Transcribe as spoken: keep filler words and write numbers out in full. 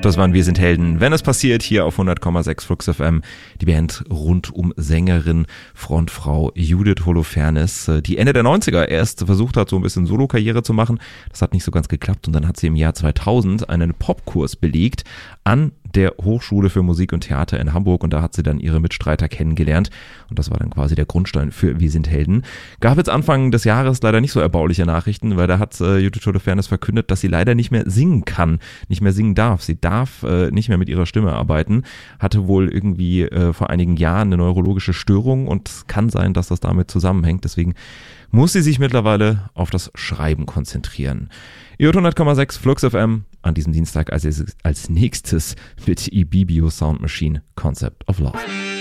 Das waren Wir sind Helden. Wenn es passiert, hier auf hundert Komma sechs Flux F M. Die Band rund um Sängerin, Frontfrau Judith Holofernes, die Ende der neunziger erst versucht hat, so ein bisschen Solo-Karriere zu machen. Das hat nicht so ganz geklappt und dann hat sie im Jahr zweitausend einen Popkurs belegt an der Hochschule für Musik und Theater in Hamburg und da hat sie dann ihre Mitstreiter kennengelernt und das war dann quasi der Grundstein für Wir sind Helden. Gab jetzt Anfang des Jahres leider nicht so erbauliche Nachrichten, weil da hat äh, Judith Holofernes verkündet, dass sie leider nicht mehr singen kann, nicht mehr singen darf. Sie darf äh, nicht mehr mit ihrer Stimme arbeiten, hatte wohl irgendwie äh, vor einigen Jahren eine neurologische Störung und es kann sein, dass das damit zusammenhängt. Deswegen muss sie sich mittlerweile auf das Schreiben konzentrieren. Ihr hört hundert Komma sechs Flux F M an diesem Dienstag als, als nächstes mit Ibibio Sound Machine Concept of Love.